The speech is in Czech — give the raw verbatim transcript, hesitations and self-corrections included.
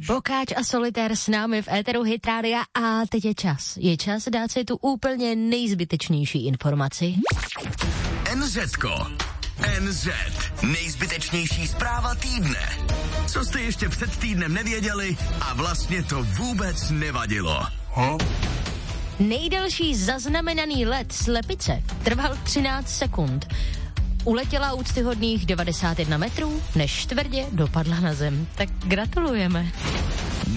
Bokáč a Solitér s námi v éteru Hit Rádia a teď je čas. Je čas dát si tu úplně nejzbytečnější informaci. N Z ko. N Z. Nejzbytečnější zpráva týdne. Co jste ještě před týdnem nevěděli a vlastně to vůbec nevadilo. Huh? Nejdelší zaznamenaný let slepice trval třináct sekund. Uletěla úctyhodných devadesát jedna metrů, než tvrdě dopadla na zem. Tak gratulujeme.